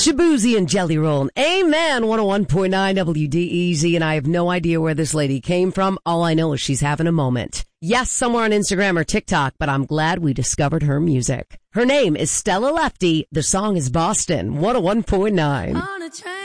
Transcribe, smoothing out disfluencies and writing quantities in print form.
Shabuzi and Jelly Roll. Amen. 101.9 WDEZ. And I have no idea where this lady came from. All I know is she's having a moment. Yes, somewhere on Instagram or TikTok, but I'm glad we discovered her music. Her name is Stella Lefty. The song is Boston. 101.9.